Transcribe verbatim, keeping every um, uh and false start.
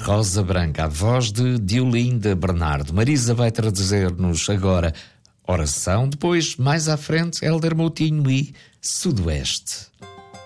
Rosa Branca, a voz de Diolinda Bernardo. Marisa vai traduzir-nos agora Oração, depois, mais à frente, Hélder Moutinho e Sudoeste.